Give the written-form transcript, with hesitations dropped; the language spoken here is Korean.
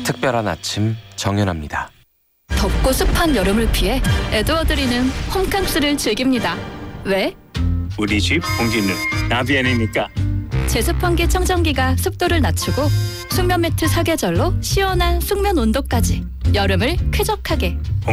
특별한 아침 정연합니다. 덥고 습한 여름을 피해 에드워드리는 홈캉스를 즐깁니다. 왜? 우리 집 공기는 나비안이니까. 제습 환기 청정기가 습도를 낮추고 숙면 매트 사계절로 시원한 숙면 온도까지 여름을 쾌적하게.